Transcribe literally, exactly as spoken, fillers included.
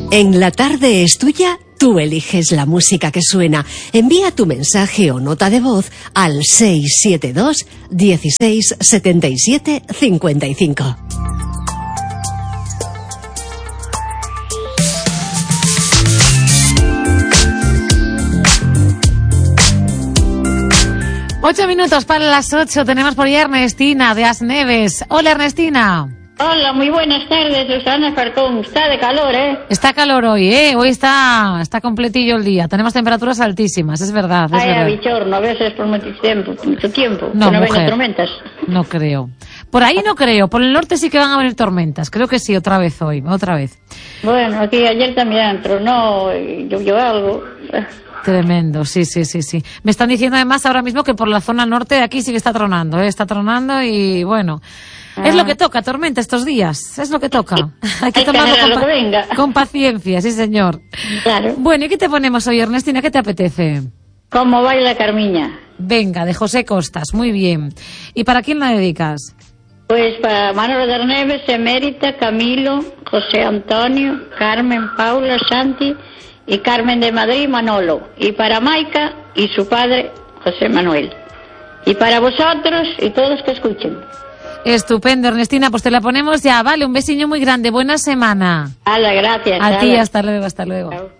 En La Tarde es Tuya, tú eliges la música que suena. Envía tu mensaje o nota de voz al seis siete dos, dieciséis, setenta y siete, cincuenta y cinco. Ocho minutos para las ocho. Tenemos por ahí a Ernestina de Asneves. Hola, Ernestina. Hola, muy buenas tardes, Susana Farcón. Está de calor, ¿eh? Está calor hoy, ¿eh? Hoy está está completillo el día. Tenemos temperaturas altísimas, es verdad. Es Ay, verdad. a bichorno, a veces por mucho tiempo, mucho tiempo. No, que no mujer. vengan tormentas. No creo. Por ahí no creo. Por el norte sí que van a venir tormentas. Creo que sí, otra vez hoy, otra vez. Bueno, aquí ayer también tronó, y llovió algo. Tremendo, sí, sí, sí, sí. Me están diciendo además ahora mismo que por la zona norte de aquí sí que está tronando, ¿eh? Está tronando y bueno... Es lo que toca, tormenta estos días, es lo que toca. Hay que Hay que tomarlo agarrar con, lo pa- que venga. con paciencia, sí señor. Claro. Bueno, ¿y qué te ponemos hoy, Ernestina? ¿Qué te apetece? ¿Cómo baila Carmiña? Venga, de José Costas, muy bien. ¿Y para quién la dedicas? Pues para Manolo de Arneves, Emérita, Camilo, José Antonio, Carmen, Paula, Santi y Carmen de Madrid, Manolo. Y para Maica y su padre, José Manuel. Y para vosotros y todos que escuchen. Estupendo, Ernestina, pues te la ponemos ya. Vale, un besiño muy grande, buena semana. Hala, gracias. A ti, hala. hasta luego, hasta luego. Chao.